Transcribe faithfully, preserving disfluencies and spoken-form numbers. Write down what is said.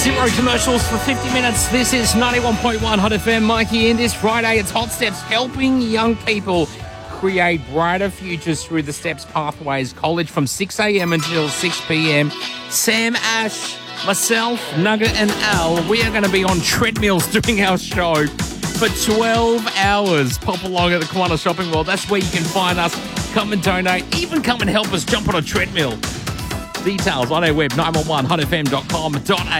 Zero commercials for fifty minutes. This is ninety-one point one Hot F M. Mikey in this Friday. It's Hot Steps, helping young people create brighter futures through the Steps Pathways College from six a.m. until six p.m. Sam, Ash, myself, Nugget and Al, we are going to be on treadmills doing our show for twelve hours. Pop along at the Kiwana Shopping Mall. That's where you can find us. Come and donate. Even come and help us jump on a treadmill. Details on our web, nine one one hot f m dot com dot a u.